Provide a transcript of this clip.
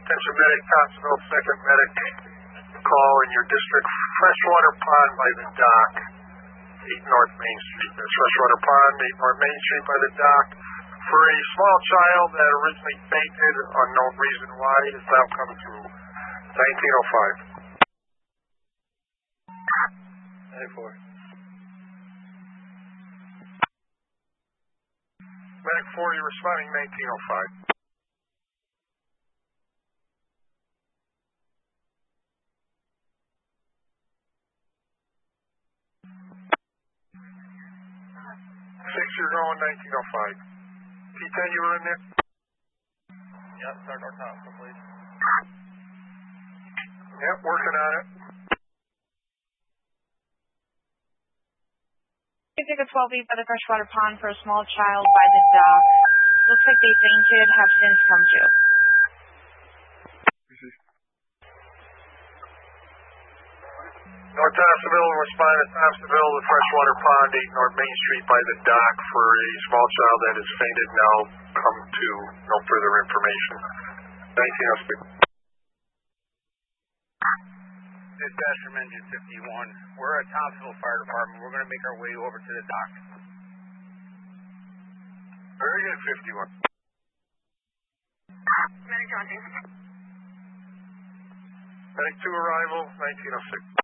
Attention medic, Thompsonville, second medic call in your district. Freshwater Pond by the dock, 8 North Main Street. That's Freshwater Pond, 8 North Main Street by the dock. For a small child that originally fainted, unknown reason why, is now come to 1905. 94. Medic 40 responding 1905. You're going 1905. P10, you were in there? Yep, start our top, please. Yep, working on it. You take a 12 by the Freshwater Pond for a small child by the dock. Looks like they fainted, have since come to. North Thompsonville, respond to Thompsonville, the Freshwater Pond, 8 North Main Street by the dock for a small child that has fainted. Now come to no further information. 1906. Dispatch from Engine 51. We're at Thompsonville Fire Department. We're going to make our way over to the dock. Very good, 51. Medic Johnson. Medic 2 arrival, 1906.